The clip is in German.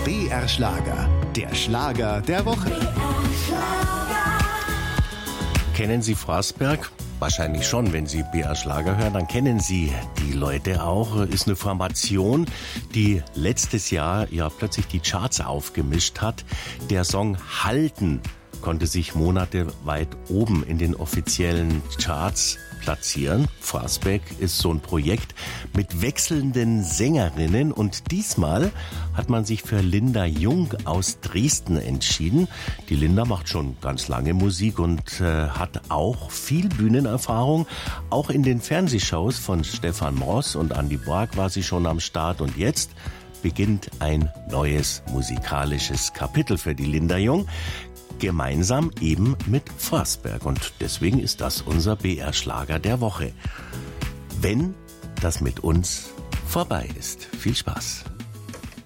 BR Schlager, der Schlager der Woche. Kennen Sie Frasberg? Wahrscheinlich schon, wenn Sie BR Schlager hören, dann kennen Sie die Leute auch. Ist eine Formation, die letztes Jahr ja plötzlich die Charts aufgemischt hat. Der Song Halten konnte sich monateweit oben in den offiziellen Charts platzieren. Frasberg ist so ein Projekt mit wechselnden Sängerinnen und diesmal hat man sich für Linda Jung aus Dresden entschieden. Die Linda macht schon ganz lange Musik und hat auch viel Bühnenerfahrung. Auch in den Fernsehshows von Stefan Moss und Andi Borg war sie schon am Start und jetzt beginnt ein neues musikalisches Kapitel für die Linda Jung. Gemeinsam eben mit Frasberg. Und deswegen ist das unser BR-Schlager der Woche. Wenn das mit uns vorbei ist. Viel Spaß.